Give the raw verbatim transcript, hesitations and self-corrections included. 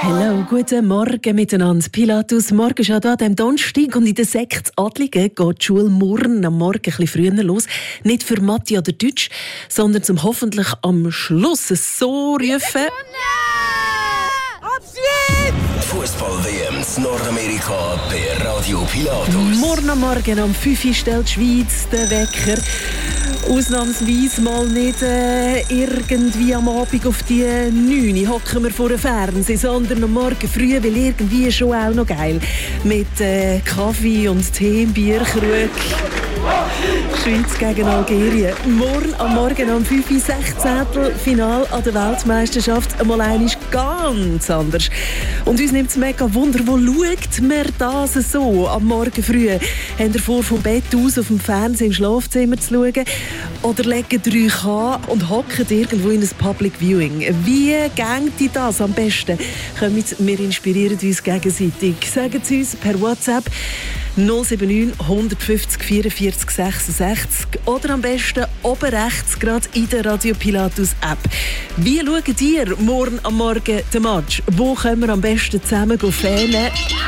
Hallo, guten Morgen miteinander. Pilatus, morgen ist ja da, dem Donnerstag, und in der Sekt Adligen geht die Schule morgen am Morgen ein bisschen früher los. Nicht für Mathe oder Deutsch, sondern zum hoffentlich am Schluss so rufen. Fußball-W M in Nordamerika bei Radio Pilatus. Morgen am Morgen um fünf Uhr stellt die Schweiz den Wecker. Ausnahmsweise mal nicht äh, irgendwie am Abend auf die neun Uhr hocken wir vor dem Fernsehen, sondern am Morgen früh, weil irgendwie schon auch noch geil. Mit äh, Kaffee und Tee im Bierkrug. Schweiz gegen Algerien. Morgen am Morgen um fünf Uhr sechzehntel Final an der Weltmeisterschaft. Einmal einiges ganz anders. Und uns nimmt es mega Wunder, wo schaut man das so am Morgen früh? Habt ihr vor, vom Bett aus auf dem Fernsehen im Schlafzimmer zu schauen? Oder legen drei K und hocken irgendwo in ein Public Viewing? Wie geht das am besten? Kommt, wir inspirieren uns gegenseitig. Sagen Sie uns per WhatsApp null sieben neun, hundertfünfzig, vierundvierzig, sechsundsechzig oder am besten oben rechts gerade in der Radio Pilatus App. Wie schaut ihr morgen am Morgen den Match? Wo können wir am besten zusammen fähnen?